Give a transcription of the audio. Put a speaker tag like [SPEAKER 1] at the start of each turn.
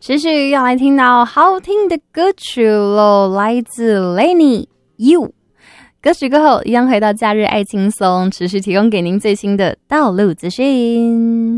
[SPEAKER 1] 持续要来听到好听的歌曲咯，来自 Lenny You。 歌曲过后一样回到假日爱轻松，持续提供给您最新的道路资讯。